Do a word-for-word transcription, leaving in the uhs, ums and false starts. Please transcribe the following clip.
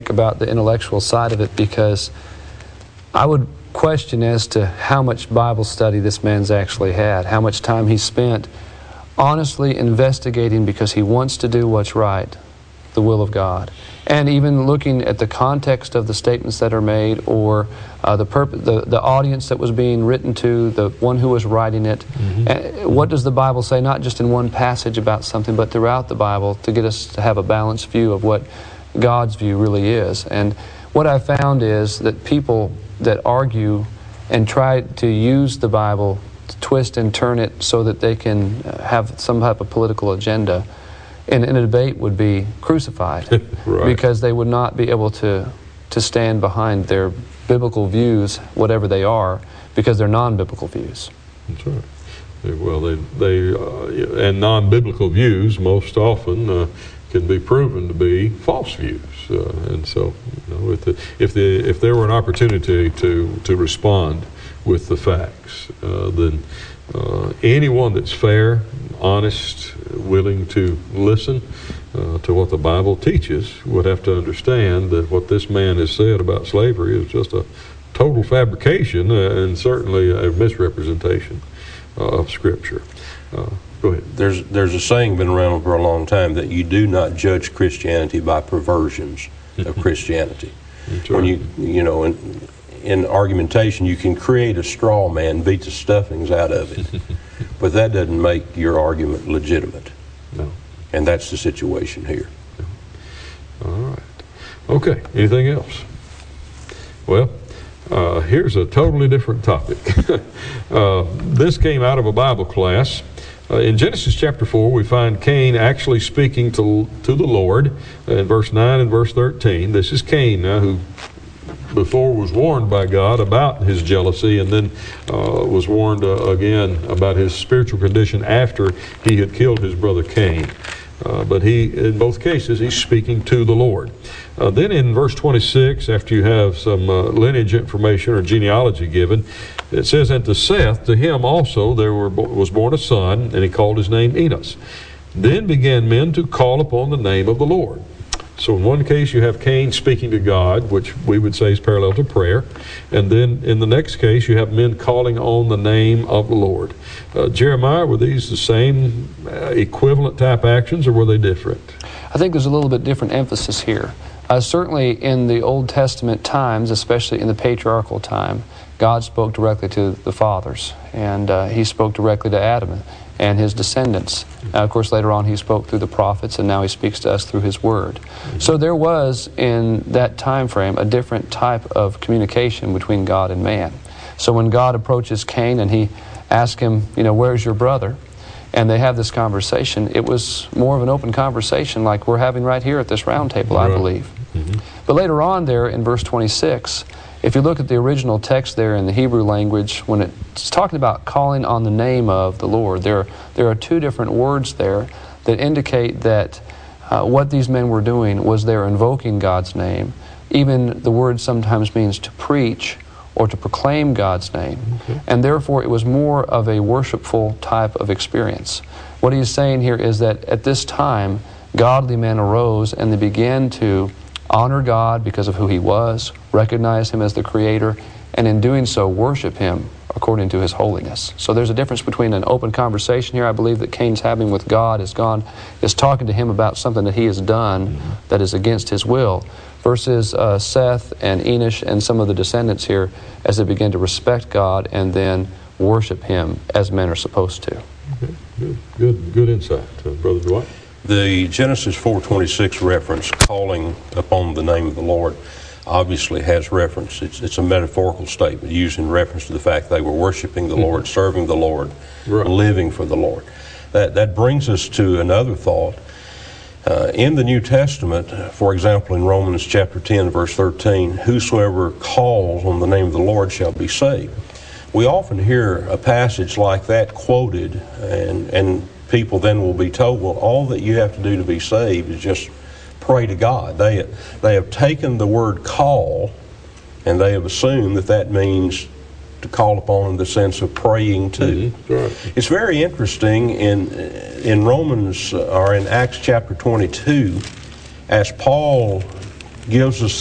speak about the intellectual side of it, because I would question as to how much Bible study this man's actually had, how much time he spent honestly investigating because he wants to do what's right, the will of God. And even looking at the context of the statements that are made, or uh, the, purpose, the the audience that was being written to, the one who was writing it. Mm-hmm. uh, what does the Bible say, not just in one passage about something, but throughout the Bible, to get us to have a balanced view of what God's view really is. And what I found is that people that argue and try to use the Bible to twist and turn it so that they can have some type of political agenda in, in a debate would be crucified. Right. Because they would not be able to to stand behind their biblical views, whatever they are, because they're non-biblical views. That's right. Well, they, they uh, and non-biblical views most often uh, can be proven to be false views, uh, and so you know, if the, if the if there were an opportunity to to respond with the facts, uh, then uh, anyone that's fair, honest, willing to listen uh, to what the Bible teaches would have to understand that what this man has said about slavery is just a total fabrication uh, and certainly a misrepresentation uh, of Scripture. Uh, go ahead. There's there's a saying been around for a long time that you do not judge Christianity by perversions of Christianity. That's When right. you you know in, in argumentation you can create a straw man, beat the stuffings out of it, but that doesn't make your argument legitimate. No. And that's the situation here. All right. Okay. Anything else? Well, uh, here's a totally different topic. uh, this came out of a Bible class. Uh, in Genesis chapter four, we find Cain actually speaking to to the Lord uh, in verse nine and verse thirteen. This is Cain now, who before was warned by God about his jealousy, and then uh, was warned uh, again about his spiritual condition after he had killed his brother Cain. Uh, but he, in both cases, he's speaking to the Lord. Uh, then in verse twenty-six, after you have some uh, lineage information or genealogy given, it says, "And to Seth, to him also there were, was born a son, and he called his name Enos. Then began men to call upon the name of the Lord." So in one case you have Cain speaking to God, which we would say is parallel to prayer. And then in the next case you have men calling on the name of the Lord. Uh, Jeremiah, were these the same uh, equivalent type actions, or were they different? I think there's a little bit different emphasis here. Uh, certainly in the Old Testament times, especially in the patriarchal time, God spoke directly to the fathers, and uh, he spoke directly to Adam and his descendants. Now, of course, later on he spoke through the prophets, and now he speaks to us through his word. Mm-hmm. So there was, in that time frame, a different type of communication between God and man. So when God approaches Cain and he asks him, you know, "Where's your brother?" and they have this conversation, it was more of an open conversation like we're having right here at this round table, right. I believe. Mm-hmm. But later on there in verse twenty-six, if you look at the original text there in the Hebrew language, when it's talking about calling on the name of the Lord, there, there are two different words there that indicate that uh, what these men were doing was they're invoking God's name. Even the word sometimes means to preach or to proclaim God's name. Okay. And therefore it was more of a worshipful type of experience. What he's saying here is that at this time, godly men arose and they began to honor God because of who he was, recognize him as the Creator, and in doing so worship him according to his holiness. So there's a difference between an open conversation here, I believe, that Cain's having with God as God is talking to him about something that he has done mm-hmm. that is against his will, versus uh, Seth and Enosh and some of the descendants here as they begin to respect God and then worship him as men are supposed to. Okay. Good, good, good insight, uh, Brother Dwight. The Genesis four twenty-six reference, calling upon the name of the Lord, obviously has reference. It's, it's a metaphorical statement used in reference to the fact they were worshiping the Lord, serving the Lord, right. living for the Lord. That, that brings us to another thought. Uh, in the New Testament, for example, in Romans chapter ten, verse thirteen, "Whosoever calls on the name of the Lord shall be saved." We often hear a passage like that quoted, and, and people then will be told, well, all that you have to do to be saved is just pray to God. They, they have taken the word call and they have assumed that that means to call upon in the sense of praying to. Mm-hmm. Right. It's very interesting in, in Romans, or in Acts chapter twenty-two, as Paul gives us